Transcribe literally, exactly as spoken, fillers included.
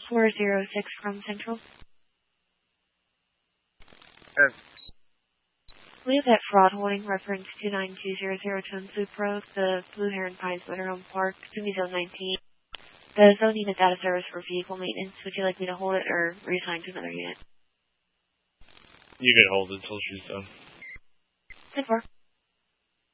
four zero six from Central. Yes. We have that fraud holding reference two nine two zero zero Tons Loop Road, the Blue Heron Pines Motorhome Park, Sumi Zone nineteen. The zone needs a data service for vehicle maintenance. Would you like me to hold it or reassign to another unit? You can hold it until she's done. ten four.